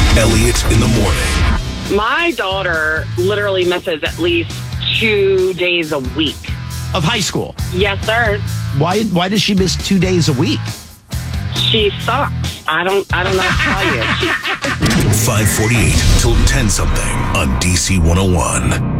Elliot in the morning. My daughter literally misses at least 2 days a week. Of high school. Yes, sir. Why does she miss 2 days a week? She sucks. I don't know how to tell you. 548 till 10 something on DC 101.